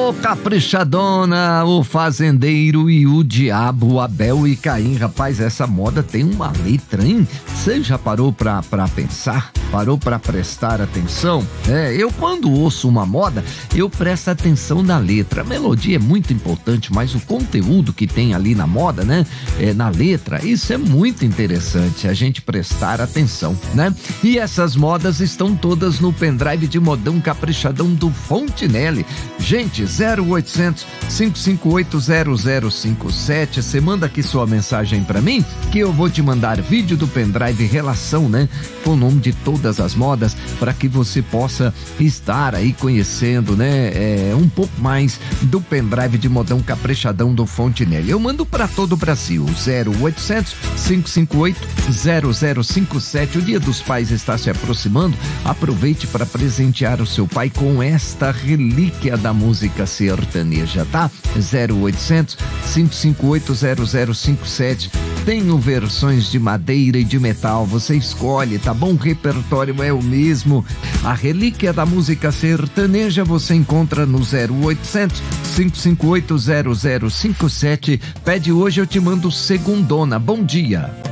Ô caprichadona, o fazendeiro e o diabo, Abel e Caim. Rapaz, essa moda tem uma letra, hein? Você já parou pra pensar? Parou pra prestar atenção? Eu quando ouço uma moda, eu presto atenção na letra. A melodia é muito importante, mas o conteúdo que tem ali na moda, né? Na letra, isso é muito interessante, a gente prestar atenção, né? E essas modas estão todas no pendrive de modão caprichadão do Fontinelli. Gente, 0800 558 0057, você manda aqui sua mensagem pra mim, que eu vou te mandar vídeo do pendrive relação, né? Com o nome de todas as modas, para que você possa estar aí conhecendo, né? Um pouco mais do pendrive de modão caprichadão do Fontinelli. Eu mando para todo o Brasil, 0800 558 0057. O Dia dos Pais está se aproximando, aproveite para presentear o seu pai com esta relíquia da música sertaneja, tá? 0800 558 0057. Tenho versões de madeira e de metal, você escolhe, tá bom? O repertório é o mesmo. A relíquia da música sertaneja você encontra no 0800 558 0057. Pede hoje, eu te mando segundona. Bom dia.